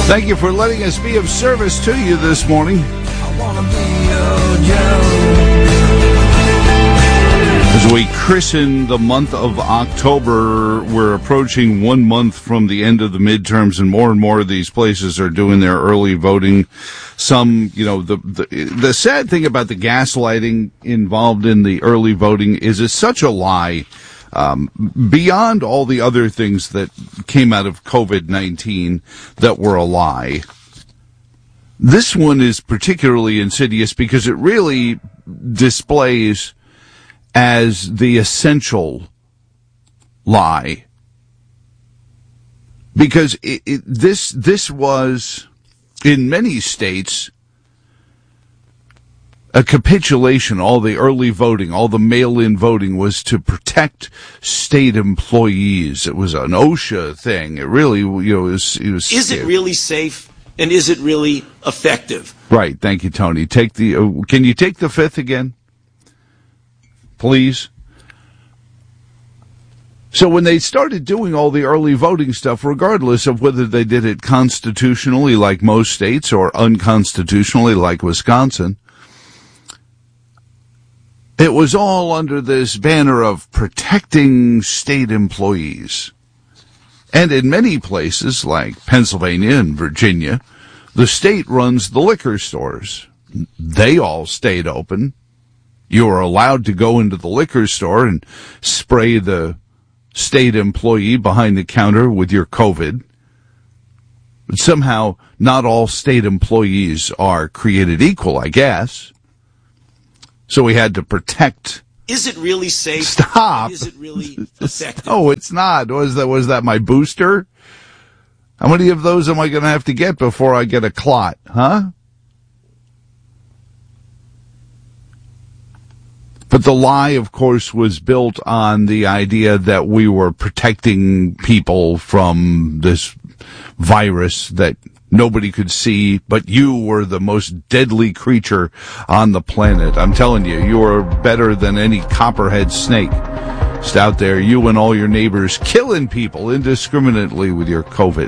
Thank you for letting us be of service to you this morning. I wanna be your Joe. As we christen the month of October, we're approaching 1 month from the end of the midterms, and more of these places are doing their early voting. Some, the sad thing about the gaslighting involved in the early voting is it's such a lie. Beyond all the other things that came out of COVID-19 that were a lie, this one is particularly insidious because it really displays as the essential lie. Because this was, in many states, a capitulation. All the early voting, all the mail-in voting was to protect state employees. It was an OSHA thing. It really, it was. Is it really safe, and is it really effective? Right. Thank you, Tony. Can you take the fifth again, please? So when they started doing all the early voting stuff, regardless of whether they did it constitutionally like most states or unconstitutionally like Wisconsin, it was all under this banner of protecting state employees. And in many places, like Pennsylvania and Virginia, the state runs the liquor stores. They all stayed open. You were allowed to go into the liquor store and spray the state employee behind the counter with your COVID. But somehow, not all state employees are created equal, I guess. So we had to protect. Is it really safe? Stop. Is it really effective? No, it's not. Was that my booster? How many of those am I going to have to get before I get a clot? Huh? But the lie, of course, was built on the idea that we were protecting people from this virus that nobody could see, but you were the most deadly creature on the planet. I'm telling you, you are better than any copperhead snake. Just out there, you and all your neighbors killing people indiscriminately with your COVID.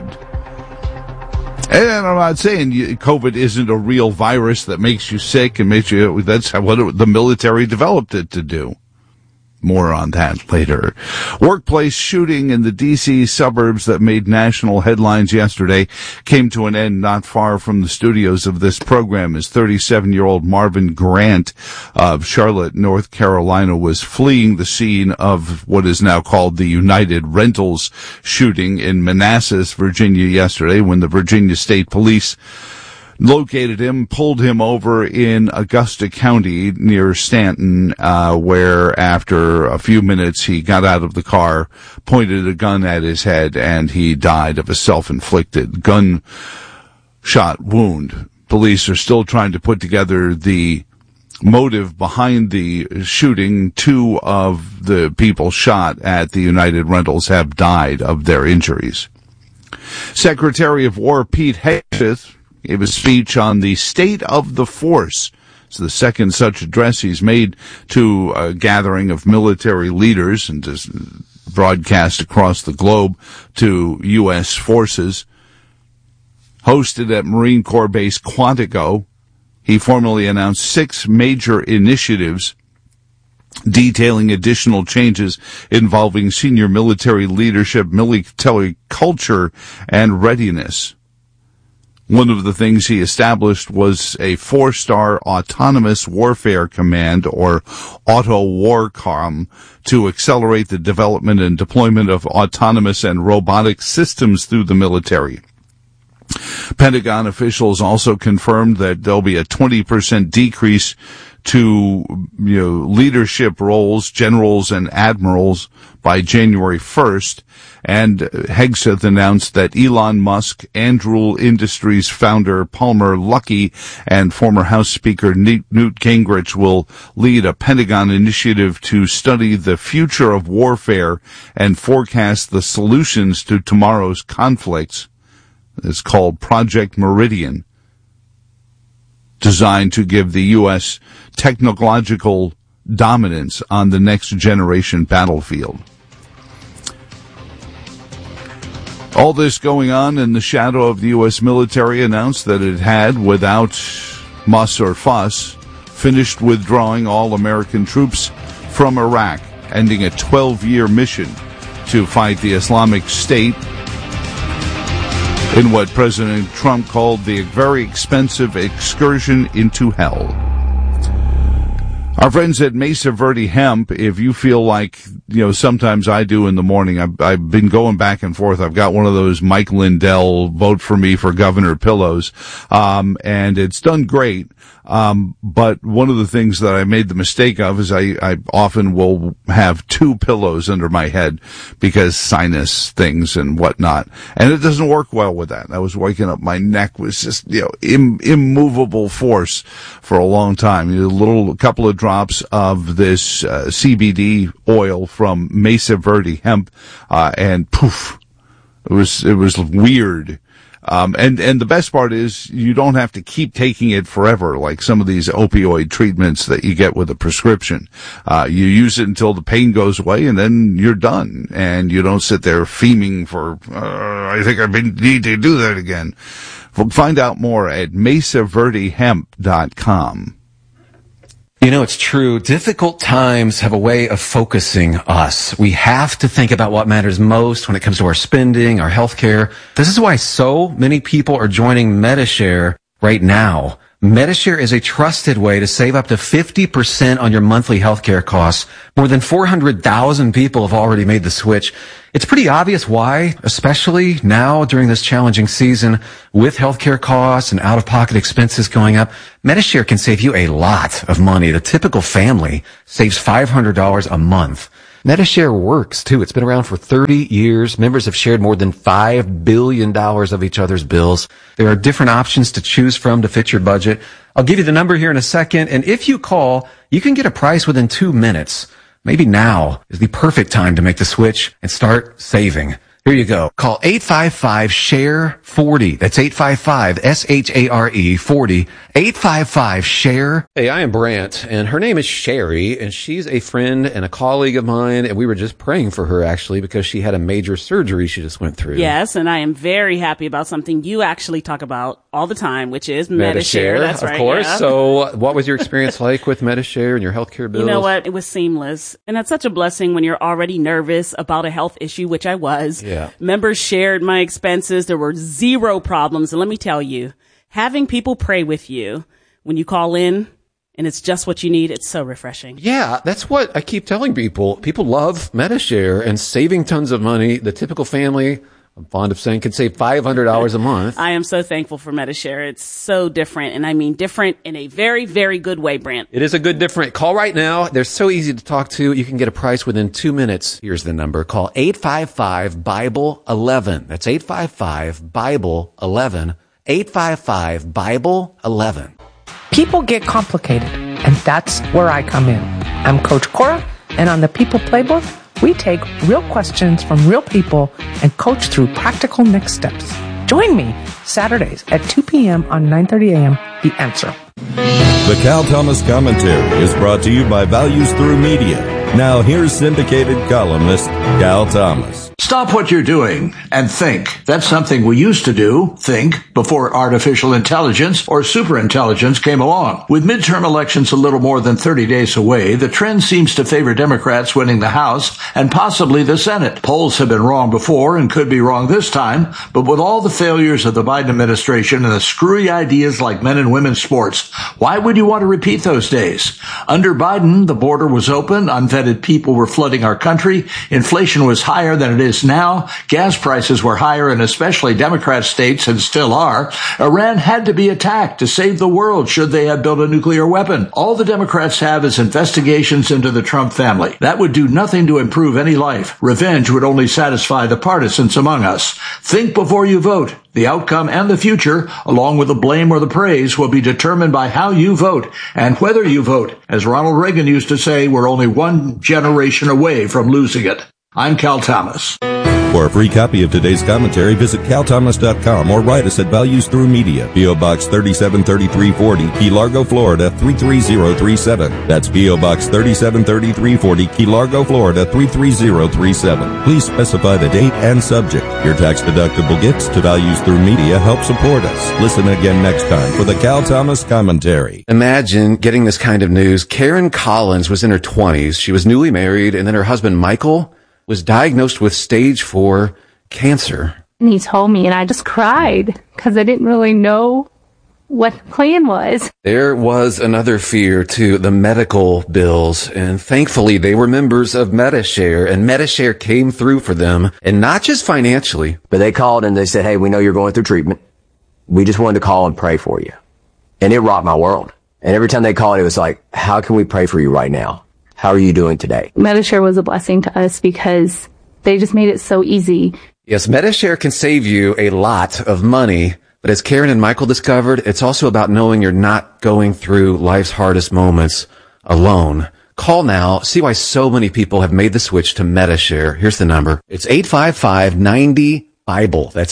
And I'm not saying COVID isn't a real virus that makes you sick and makes you, that's what the military developed it to do. More on that later. Workplace shooting in the D.C. suburbs that made national headlines yesterday came to an end not far from the studios of this program as 37-year-old Marvin Grant of Charlotte, North Carolina was fleeing the scene of what is now called the United Rentals shooting in Manassas, Virginia yesterday when the Virginia State Police located him, pulled him over in Augusta County near Stanton, where after a few minutes he got out of the car, pointed a gun at his head, and he died of a self-inflicted gunshot wound. Police are still trying to put together the motive behind the shooting. 2 of the people shot at the United Rentals have died of their injuries. Secretary of War Pete Hegseth gave a speech on the state of the force. It's the second such address he's made to a gathering of military leaders and to broadcast across the globe to U.S. forces. Hosted at Marine Corps Base Quantico, he formally announced 6 major initiatives detailing additional changes involving senior military leadership, military culture, and readiness. One of the things he established was a 4-star Autonomous Warfare Command, or AUTOWARCOM, to accelerate the development and deployment of autonomous and robotic systems through the military. Pentagon officials also confirmed that there'll be a 20% decrease to leadership roles, generals and admirals, by January 1st. And Hegseth announced that Elon Musk, Anduril Industries founder Palmer Luckey, and former House Speaker Newt Gingrich will lead a Pentagon initiative to study the future of warfare and forecast the solutions to tomorrow's conflicts. It's called Project Meridian, designed to give the U.S. technological dominance on the next generation battlefield. All this going on in the shadow of the U.S. military announced that it had, without muss or fuss, finished withdrawing all American troops from Iraq, ending a 12-year mission to fight the Islamic State in what President Trump called the very expensive excursion into hell. Our friends at Mesa Verde Hemp, if you feel like, sometimes I do in the morning, I've been going back and forth. I've got one of those Mike Lindell vote for me for governor pillows, and it's done great. But one of the things that I made the mistake of is I often will have two pillows under my head because sinus things and whatnot. And it doesn't work well with that. I was waking up, my neck was just, immovable force for a long time. A couple of drops of this, CBD oil from Mesa Verde Hemp, and poof, it was weird. And the best part is you don't have to keep taking it forever, like some of these opioid treatments that you get with a prescription. You use it until the pain goes away and then you're done. And you don't sit there fiending for, I think I need to do that again. Find out more at mesaverdehemp.com. It's true. Difficult times have a way of focusing us. We have to think about what matters most when it comes to our spending, our health care. This is why so many people are joining Medi-Share right now. Medi-Share is a trusted way to save up to 50% on your monthly healthcare costs. More than 400,000 people have already made the switch. It's pretty obvious why, especially now during this challenging season with healthcare costs and out-of-pocket expenses going up. Medi-Share can save you a lot of money. The typical family saves $500 a month. Medi-Share works, too. It's been around for 30 years. Members have shared more than $5 billion of each other's bills. There are different options to choose from to fit your budget. I'll give you the number here in a second, and if you call, you can get a price within 2 minutes. Maybe now is the perfect time to make the switch and start saving. Here you go. Call 855-SHARE-40. That's 855-SHARE 40. 855-SHARE. Hey, I am Brant, and her name is Sherry, and she's a friend and a colleague of mine, and we were just praying for her, actually, because she had a major surgery she just went through. Yes, and I am very happy about something you actually talk about all the time, which is Medi-Share. That's right. Of course. Yeah. So what was your experience like with Medi-Share and your healthcare bills? You know what? It was seamless. And that's such a blessing when you're already nervous about a health issue, which I was. Yeah. Members shared my expenses. There were zero problems. And let me tell you, having people pray with you when you call in and it's just what you need, it's so refreshing. Yeah, that's what I keep telling people. People love Medi-Share and saving tons of money. The typical family, I'm fond of saying, can save $500 a month. I am so thankful for Medi-Share. It's so different, and I mean different in a very, very good way, Brant. It is a good different. Call right now. They're so easy to talk to. You can get a price within 2 minutes. Here's the number. Call 855-BIBLE-11. That's 855-BIBLE-11. 855-BIBLE-11. People get complicated, and that's where I come in. I'm Coach Cora, and on the People Playbook, we take real questions from real people and coach through practical next steps. Join me Saturdays at 2 p.m. on 9:30 a.m. The Answer. The Cal Thomas Commentary is brought to you by Values Through Media. Now here's syndicated columnist Cal Thomas. Stop what you're doing and think. That's something we used to do, think, before artificial intelligence or superintelligence came along. With midterm elections a little more than 30 days away, the trend seems to favor Democrats winning the House and possibly the Senate. Polls have been wrong before and could be wrong this time, but with all the failures of the Biden administration and the screwy ideas like men and women's sports, why would you want to repeat those days? Under Biden, the border was open, unvetted people were flooding our country, inflation was higher than it is now, gas prices were higher in especially Democrat states and still are. Iran had to be attacked to save the world should they have built a nuclear weapon. All the Democrats have is investigations into the Trump family. That would do nothing to improve any life. Revenge would only satisfy the partisans among us. Think before you vote. The outcome and the future, along with the blame or the praise, will be determined by how you vote and whether you vote. As Ronald Reagan used to say, we're only one generation away from losing it. I'm Cal Thomas. For a free copy of today's commentary, visit calthomas.com or write us at Values Through Media, P.O. Box 373340, Key Largo, Florida 33037. That's P.O. Box 373340, Key Largo, Florida 33037. Please specify the date and subject. Your tax-deductible gifts to Values Through Media help support us. Listen again next time for the Cal Thomas Commentary. Imagine getting this kind of news. Karen Collins was in her 20s. She was newly married, and then her husband, Michael, was diagnosed with stage 4 cancer. And he told me, and I just cried because I didn't really know what the plan was. There was another fear to the medical bills, and thankfully they were members of Medi-Share, and Medi-Share came through for them, and not just financially. But they called and they said, hey, we know you're going through treatment. We just wanted to call and pray for you. And it rocked my world. And every time they called, it was like, how can we pray for you right now? How are you doing today? Medi-Share was a blessing to us because they just made it so easy. Yes, Medi-Share can save you a lot of money, but as Karen and Michael discovered, it's also about knowing you're not going through life's hardest moments alone. Call now. See why so many people have made the switch to Medi-Share. Here's the number. It's 855-90-BIBLE. That's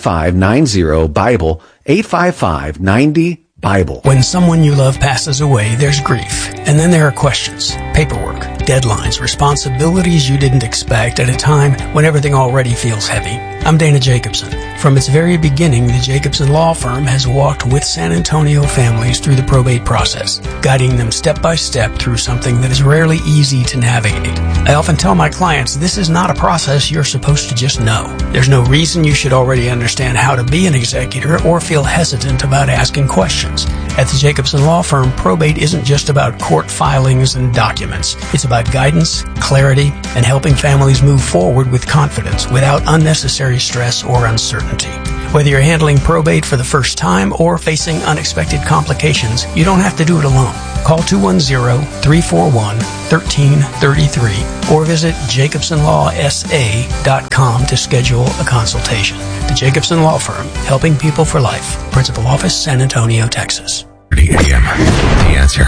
855-90-BIBLE. 855-90-BIBLE. When someone you love passes away, there's grief. And then there are questions, paperwork, deadlines, responsibilities you didn't expect at a time when everything already feels heavy. I'm Dana Jacobson. From its very beginning, the Jacobson Law Firm has walked with San Antonio families through the probate process, guiding them step by step through something that is rarely easy to navigate. I often tell my clients this is not a process you're supposed to just know. There's no reason you should already understand how to be an executor or feel hesitant about asking questions. At the Jacobson Law Firm, probate isn't just about court filings and documents. It's about guidance, clarity, and helping families move forward with confidence without unnecessary stress or uncertainty. Whether you're handling probate for the first time or facing unexpected complications, you don't have to do it alone. Call 210-341-1333 or visit jacobsonlawsa.com to schedule a consultation. The Jacobson Law Firm, helping people for life. Principal Office, San Antonio, Texas. 30 a.m. The Answer.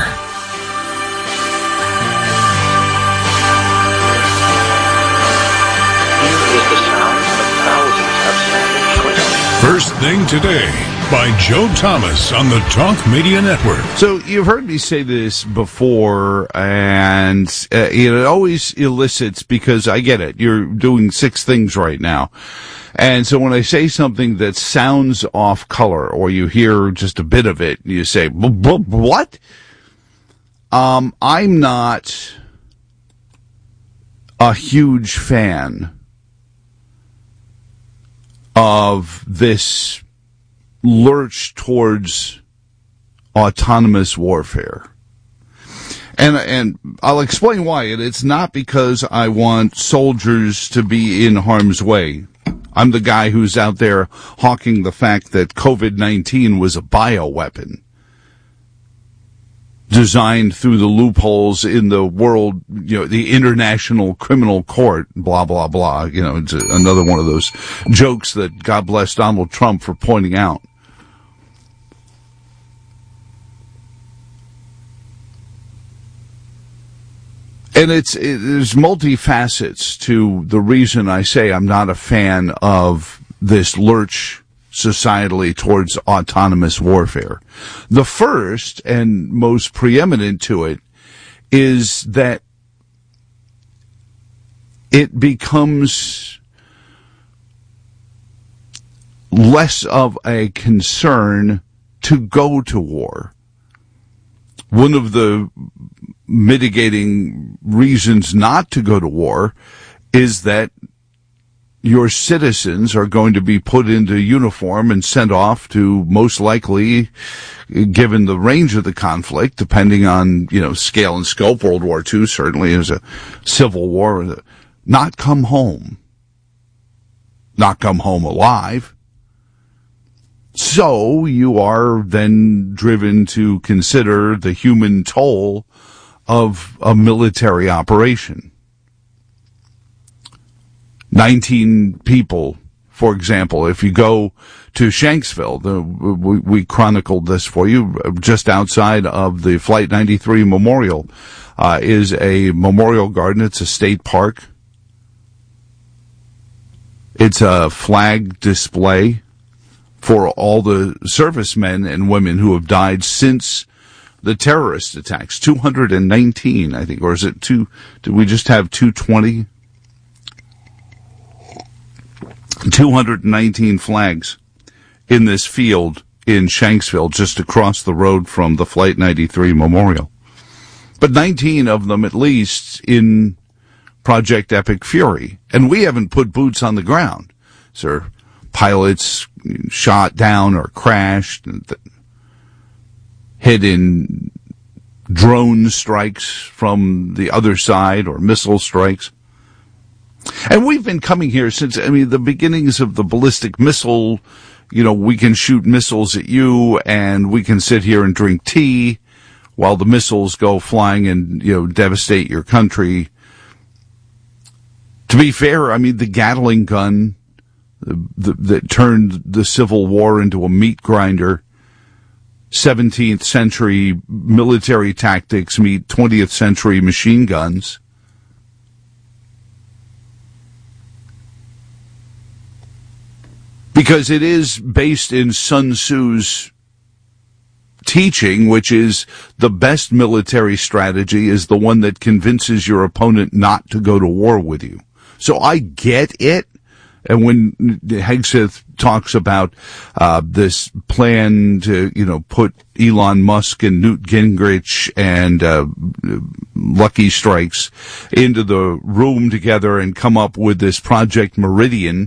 First Thing Today by Joe Thomas on the Talk Media Network. So you've heard me say this before, and it always elicits, because I get it. You're doing 6 things right now. And so when I say something that sounds off color, or you hear just a bit of it, you say, what? I'm not a huge fan of this lurch towards autonomous warfare. And I'll explain why. It's not because I want soldiers to be in harm's way. I'm the guy who's out there hawking the fact that COVID-19 was a bioweapon designed through the loopholes in the world, the International Criminal Court, blah, blah, blah. It's another one of those jokes that God bless Donald Trump for pointing out. And there's multifacets to the reason I say I'm not a fan of this lurch societally towards autonomous warfare. The first and most preeminent to it is that it becomes less of a concern to go to war. One of the mitigating reasons not to go to war is that your citizens are going to be put into uniform and sent off to, most likely, given the range of the conflict, depending on, scale and scope, World War II certainly is a civil war, not come home. Not come home alive. So you are then driven to consider the human toll of a military operation. 19 people, for example. If you go to Shanksville, we chronicled this for you, just outside of the Flight 93 Memorial, is a memorial garden. It's a state park. It's a flag display for all the servicemen and women who have died since the terrorist attacks. 219, I think, or is it did we just have 220? 219 flags in this field in Shanksville, just across the road from the Flight 93 Memorial. But 19 of them, at least, in Project Epic Fury. And we haven't put boots on the ground, sir. Pilots shot down or crashed, hit in drone strikes from the other side or missile strikes. And we've been coming here since, the beginnings of the ballistic missile. We can shoot missiles at you and we can sit here and drink tea while the missiles go flying and, devastate your country. To be fair, the Gatling gun that turned the Civil War into a meat grinder, 17th century military tactics meet 20th century machine guns. Because it is based in Sun Tzu's teaching, which is the best military strategy is the one that convinces your opponent not to go to war with you. So I get it. And when Hegseth talks about this plan to, put Elon Musk and Newt Gingrich and Lucky Strikes into the room together and come up with this Project Meridian,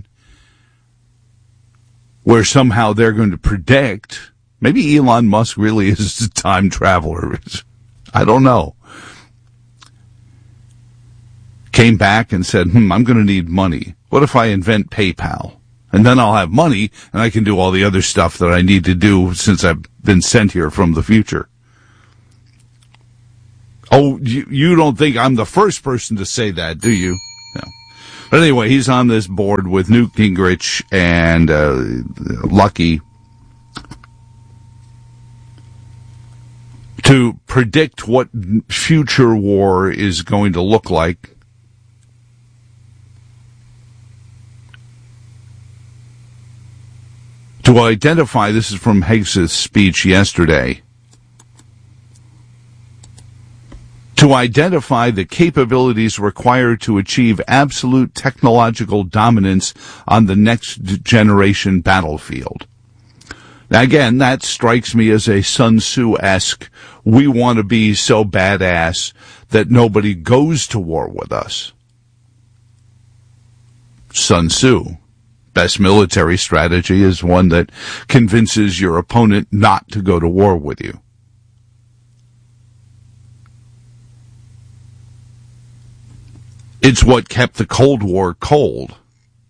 where somehow they're going to predict, maybe Elon Musk really is a time traveler. I don't know. Came back and said, I'm going to need money. What if I invent PayPal? And then I'll have money and I can do all the other stuff that I need to do since I've been sent here from the future. Oh, you don't think I'm the first person to say that, do you? No. But anyway, he's on this board with Newt Gingrich and Lucky to predict what future war is going to look like. To identify, this is from Hegseth's speech yesterday, to identify the capabilities required to achieve absolute technological dominance on the next generation battlefield. Now again, that strikes me as a Sun Tzu-esque, we want to be so badass that nobody goes to war with us. Sun Tzu. Best military strategy is one that convinces your opponent not to go to war with you. It's what kept the Cold War cold.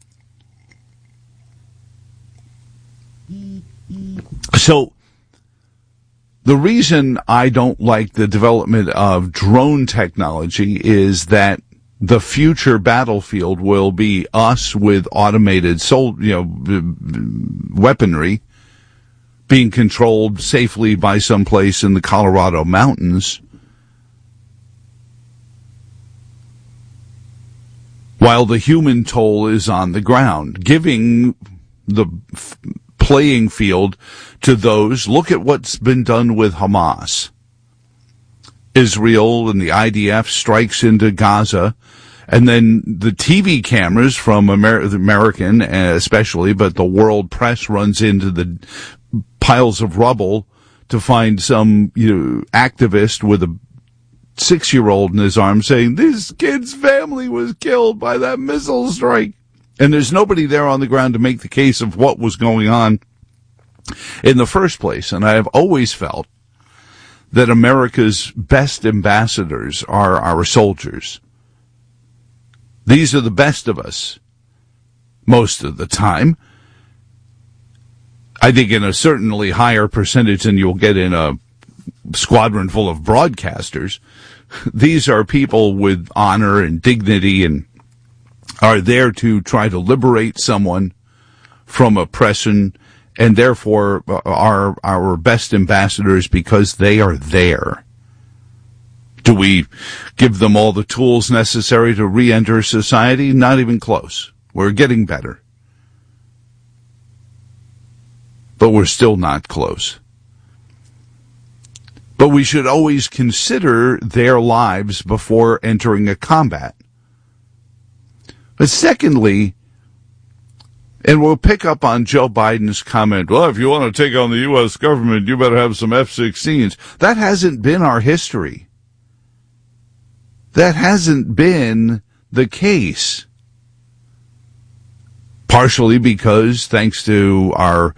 So, the reason I don't like the development of drone technology is that the future battlefield will be us with automated weaponry being controlled safely by some place in the Colorado mountains, while the human toll is on the ground, giving the playing field to those. Look at what's been done with Hamas. Israel and the IDF strikes into Gaza, and then the TV cameras from the American especially, but the world press runs into the piles of rubble to find some activist with a 6-year-old in his arms saying, this kid's family was killed by that missile strike. And there's nobody there on the ground to make the case of what was going on in the first place. And I have always felt that America's best ambassadors are our soldiers. These are the best of us, most of the time. I think in a certainly higher percentage than you'll get in a squadron full of broadcasters. These are people with honor and dignity and are there to try to liberate someone from oppression, and therefore are our best ambassadors because they are there. Do we give them all the tools necessary to re-enter society? Not even close. We're getting better. but we're still not close. But we should always consider their lives before entering a combat. But secondly, and we'll pick up on Joe Biden's comment, well, if you want to take on the U.S. government, you better have some F-16s. That hasn't been our history. That hasn't been the case. Partially because, thanks to our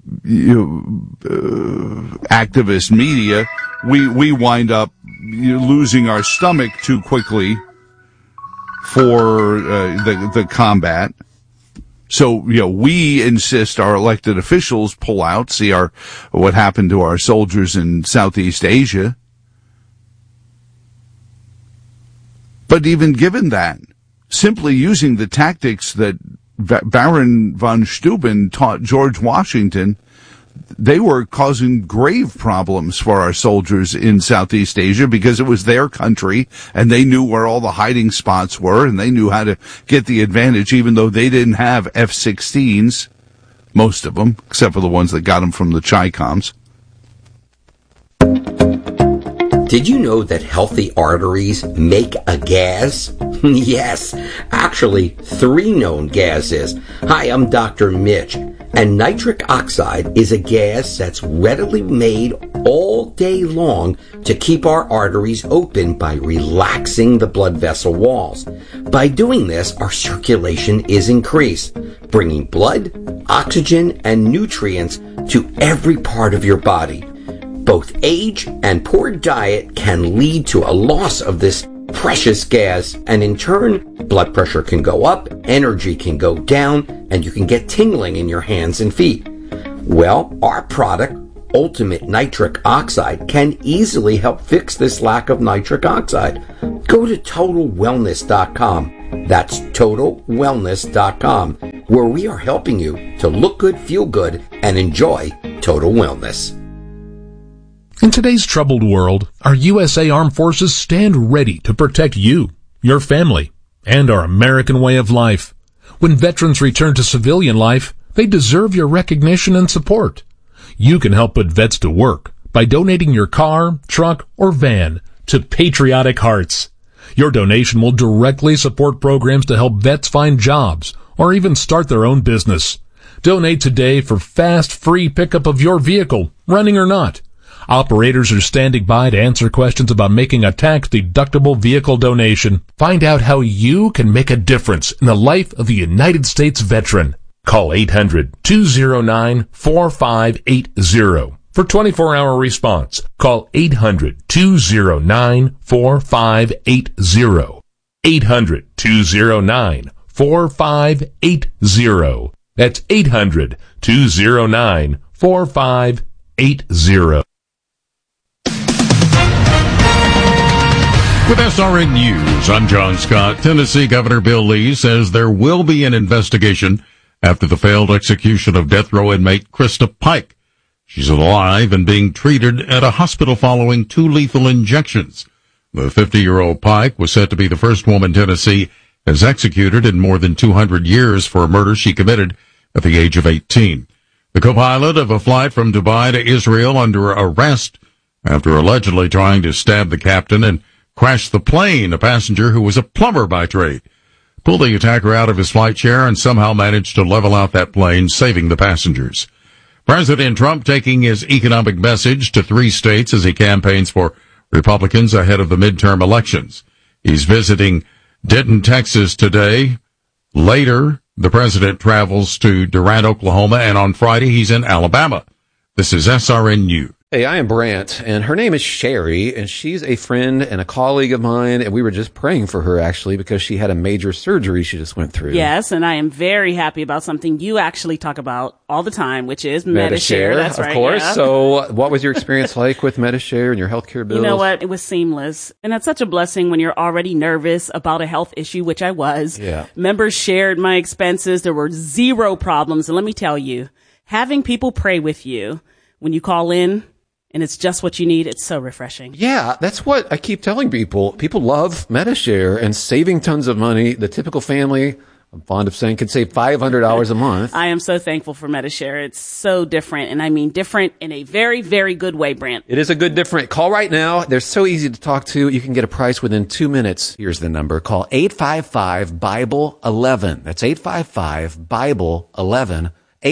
activist media, we wind up losing our stomach too quickly for the combat. So, we insist our elected officials pull out, see what happened to our soldiers in Southeast Asia. But even given that, simply using the tactics that Baron von Steuben taught George Washington, they were causing grave problems for our soldiers in Southeast Asia because it was their country and they knew where all the hiding spots were and they knew how to get the advantage even though they didn't have F-16s, most of them, except for the ones that got them from the Chi-Coms. Did you know that healthy arteries make a gas? Yes, actually 3 known gases. Hi, I'm Dr. Mitch, and nitric oxide is a gas that's readily made all day long to keep our arteries open by relaxing the blood vessel walls. By doing this, our circulation is increased, bringing blood, oxygen, and nutrients to every part of your body. Both age and poor diet can lead to a loss of this precious gas, and in turn, blood pressure can go up, energy can go down, and you can get tingling in your hands and feet. Well, our product, Ultimate Nitric Oxide, can easily help fix this lack of nitric oxide. Go to TotalWellness.com. That's TotalWellness.com, where we are helping you to look good, feel good, and enjoy total wellness. In today's troubled world, our USA Armed Forces stand ready to protect you, your family, and our American way of life. When veterans return to civilian life, they deserve your recognition and support. You can help put vets to work by donating your car, truck, or van to Patriotic Hearts. Your donation will directly support programs to help vets find jobs or even start their own business. Donate today for fast, free pickup of your vehicle, running or not. Operators are standing by to answer questions about making a tax-deductible vehicle donation. Find out how you can make a difference in the life of a United States veteran. Call 800-209-4580 for 24-hour response. Call 800-209-4580. 800-209-4580. That's 800-209-4580. With SRN News, I'm John Scott. Tennessee Governor Bill Lee says there will be an investigation after the failed execution of death row inmate Krista Pike. She's alive and being treated at a hospital following 2 lethal injections. The 50-year-old Pike was said to be the first woman Tennessee has executed in more than 200 years for a murder she committed at the age of 18. The co-pilot of a flight from Dubai to Israel under arrest after allegedly trying to stab the captain and crashed the plane, a passenger who was a plumber by trade. Pulled the attacker out of his flight chair and somehow managed to level out that plane, saving the passengers. President Trump taking his economic message to 3 states as he campaigns for Republicans ahead of the midterm elections. He's visiting Denton, Texas today. Later, the president travels to Durant, Oklahoma, and on Friday he's in Alabama. This is SRN News. Hey, I am Brant, and her name is Sherry, and she's a friend and a colleague of mine, and we were just praying for her, actually, because she had a major surgery she just went through. Yes, and I am very happy about something you actually talk about all the time, which is Medi-Share. That's right. Of course. Yeah. So what was your experience like with Medi-Share and your healthcare bills? You know what? It was seamless. And that's such a blessing when you're already nervous about a health issue, which I was. Yeah. Members shared my expenses. There were 0 problems. And let me tell you, having people pray with you when you call in, and it's just what you need. It's so refreshing. Yeah, that's what I keep telling people. People love Medi-Share and saving tons of money. The typical family I'm fond of saying, could save $500 a month. I am so thankful for Medi-Share. It's so different, and I mean different in a very, very good way, Brent. It is a good different. Call right now. They're so easy to talk to. You can get a price within 2 minutes. Here's the number. Call 855-BIBLE-11. That's 855-BIBLE-11.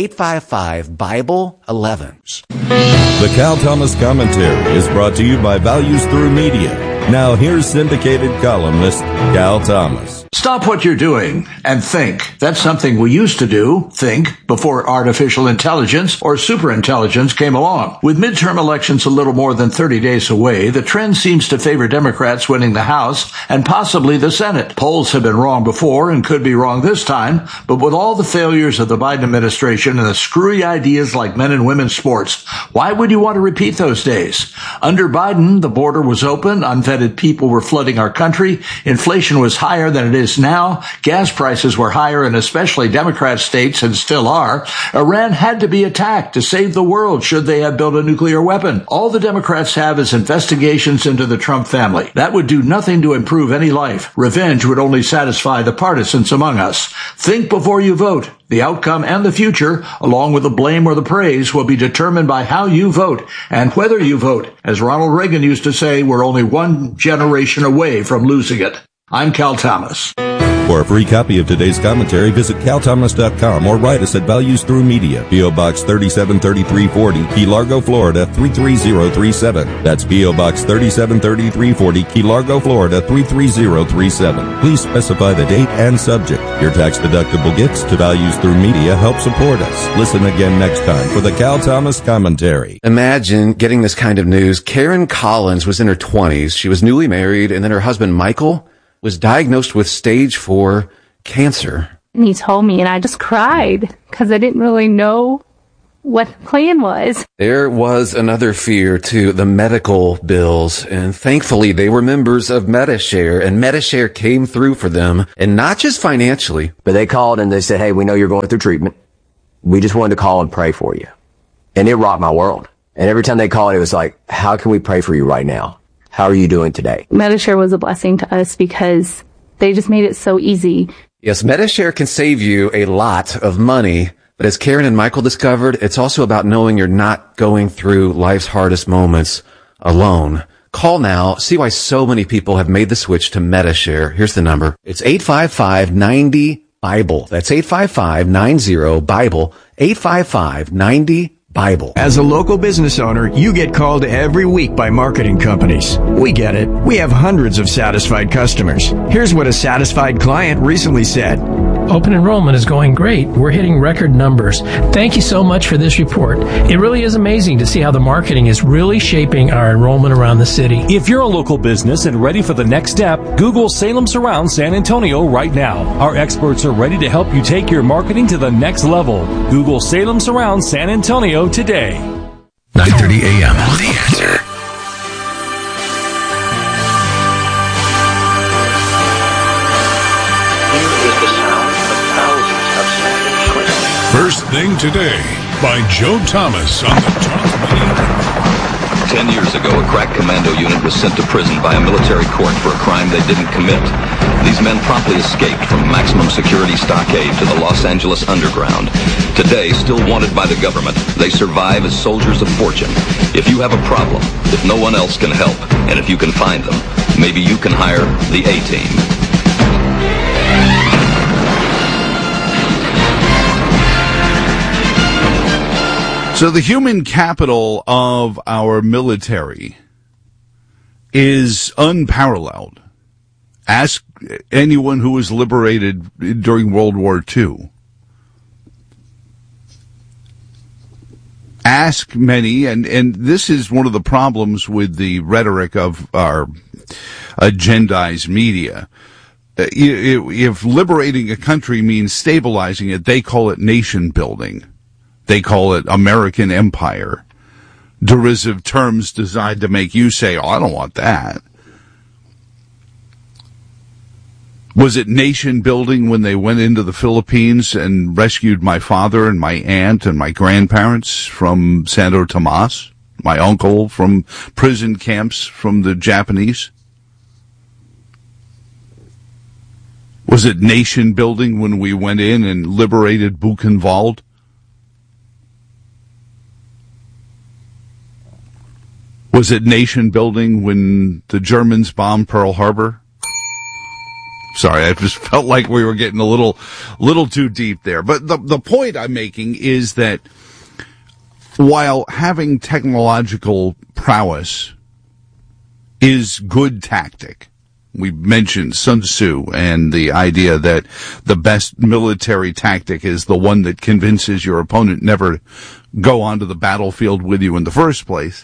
855-BIBLE-11. The Cal Thomas Commentary is brought to you by Values Through Media. Now here's syndicated columnist Cal Thomas. Stop what you're doing and think. That's something we used to do, think, before artificial intelligence or superintelligence came along. With midterm elections a little more than 30 days away, the trend seems to favor Democrats winning the House and possibly the Senate. Polls have been wrong before and could be wrong this time, but with all the failures of the Biden administration and the screwy ideas like men and women's sports, why would you want to repeat those days? Under Biden, the border was open, unvetted people were flooding our country, inflation was higher than it is now, gas prices were higher in especially Democrat states and still are. Iran had to be attacked to save the world should they have built a nuclear weapon. All the Democrats have is investigations into the Trump family. That would do nothing to improve any life. Revenge would only satisfy the partisans among us. Think before you vote. The outcome and the future, along with the blame or the praise, will be determined by how you vote and whether you vote. As Ronald Reagan used to say, we're only one generation away from losing it. I'm Cal Thomas. For a free copy of today's commentary, visit calthomas.com or write us at Values Through Media, P.O. Box 373340, Key Largo, Florida 33037. That's P.O. Box 373340, Key Largo, Florida 33037. Please specify the date and subject. Your tax-deductible gifts to Values Through Media help support us. Listen again next time for the Cal Thomas Commentary. Imagine getting this kind of news. Karen Collins was in her 20s. She was newly married, and then her husband, Michael, was diagnosed with stage 4 cancer. And he told me, and I just cried because I didn't really know what the plan was. There was another fear too, the medical bills, and thankfully they were members of Medi-Share, and Medi-Share came through for them, and not just financially. But they called and they said, hey, we know you're going through treatment. We just wanted to call and pray for you. And it rocked my world. And every time they called, it was like, how can we pray for you right now? How are you doing today? Medi-Share was a blessing to us because they just made it so easy. Yes, Medi-Share can save you a lot of money, but as Karen and Michael discovered, it's also about knowing you're not going through life's hardest moments alone. Call now. See why so many people have made the switch to Medi-Share. Here's the number. It's 855-90-BIBLE. That's 855-90-BIBLE. 855-90-BIBLE. As a local business owner, you get called every week by marketing companies. We get it. We have hundreds of satisfied customers. Here's what a satisfied client recently said. Open enrollment is going great. We're hitting record numbers. Thank you so much for this report. It really is amazing to see how the marketing is really shaping our enrollment around the city. If you're a local business and ready for the next step, Google Salem Surround San Antonio right now. Our experts are ready to help you take your marketing to the next level. Google Salem Surround San Antonio today. 9:30 a.m. The Answer. First Thing Today by Joe Thomas on the Talk Radio Network. 10 years ago, a crack commando unit was sent to prison by a military court for a crime they didn't commit. These men promptly escaped from maximum security stockade to the Los Angeles underground. Today, still wanted by the government, they survive as soldiers of fortune. If you have a problem, if no one else can help, and if you can find them, maybe you can hire the A-Team. So the human capital of our military is unparalleled. Ask anyone who was liberated during World War II. Ask many, and this is one of the problems with the rhetoric of our agendized media. If liberating a country means stabilizing it, they call it nation building. They call it American empire. Derisive terms designed to make you say, oh, I don't want that. Was it nation building when they went into the Philippines and rescued my father and my aunt and my grandparents from Santo Tomas, my uncle from prison camps from the Japanese? Was it nation building when we went in and liberated Buchenwald? Was it nation building when the Germans bombed Pearl Harbor? Sorry, I just felt like we were getting a little too deep there. But the point I'm making is that while having technological prowess is good tactic, we mentioned Sun Tzu and the idea that the best military tactic is the one that convinces your opponent never to go onto the battlefield with you in the first place.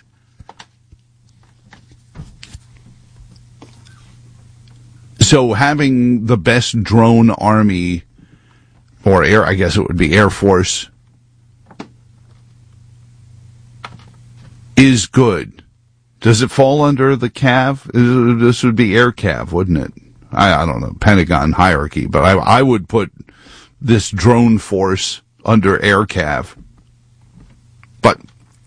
So having the best drone army, or I guess it would be Air Force, is good. Does it fall under the CAV? This would be Air Cav, wouldn't it? I don't know, Pentagon hierarchy, but I would put this drone force under Air Cav. But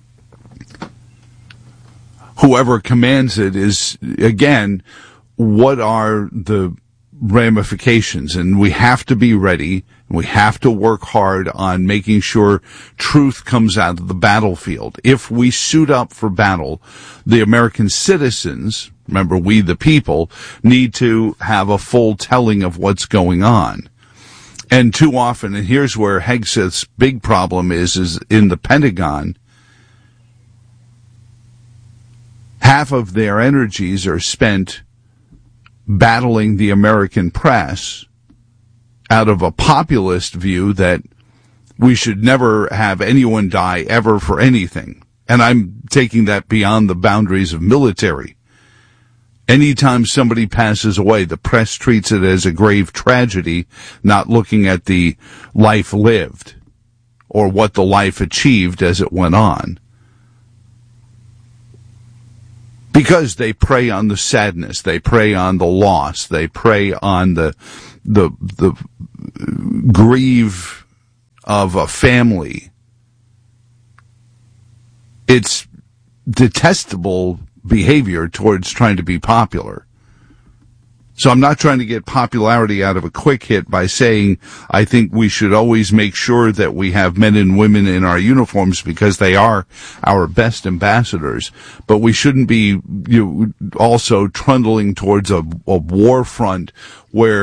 whoever commands it is, again, what are the ramifications? And we have to be ready. We have to work hard on making sure truth comes out of the battlefield. If we suit up for battle, the American citizens, remember we the people, need to have a full telling of what's going on. And too often, and here's where Hegseth's big problem is in the Pentagon, half of their energies are spent battling the American press out of a populist view that we should never have anyone die ever for anything. And I'm taking that beyond the boundaries of military. Anytime somebody passes away, the press treats it as a grave tragedy, not looking at the life lived or what the life achieved as it went on. Because they prey on the sadness, they prey on the loss, they prey on the grief of a family. It's detestable behavior towards trying to be popular. So I'm not trying to get popularity out of a quick hit by saying I think we should always make sure that we have men and women in our uniforms because they are our best ambassadors. But we shouldn't be also trundling towards a war front where